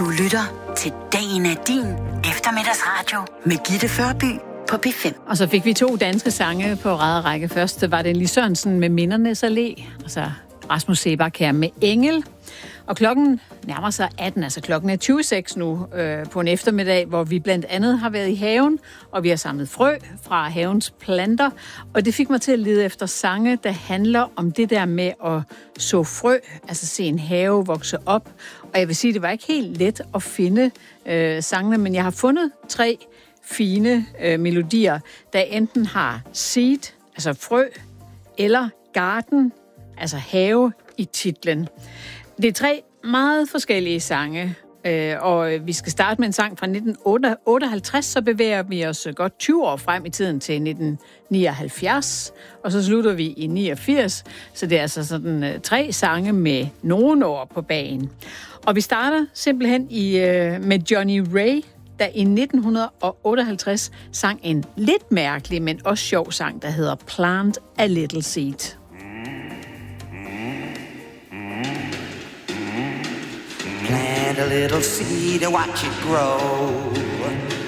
Du lytter til Dagen er din eftermiddagsradio med Gitte Førby på P5. Og så fik vi 2 danske sange på række. Først var det Lis Sørensen med Mindernes Allé, og så Rasmus Seebach her med Engel. Og klokken nærmer sig 18, altså klokken er 26 nu på en eftermiddag, hvor vi blandt andet har været i haven, og vi har samlet frø fra havens planter. Og det fik mig til at lede efter sange, der handler om det der med at så frø, altså se en have vokse op. Og jeg vil sige, det var ikke helt let at finde sangene, men jeg har fundet 3 fine melodier, der enten har seed, altså frø, eller garden, altså have i titlen. Det er 3 meget forskellige sange, og vi skal starte med en sang fra 1958, så bevæger vi os godt 20 år frem i tiden til 1979, og så slutter vi i 89, så det er altså sådan 3 sange med nogle år på bagen. Og vi starter simpelthen med Johnny Ray, der i 1958 sang en lidt mærkelig, men også sjov sang, der hedder Plant a Little Seed. Plant a little seed and watch it grow.